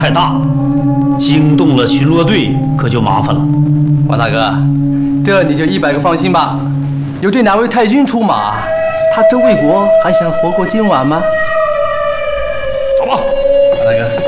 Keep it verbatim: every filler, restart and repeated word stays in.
太大，惊动了巡逻队，可就麻烦了。 王大哥，这你就一百个放心吧。有这两位太君出马，他周卫国还想活过今晚吗？ 走吧， 王大哥。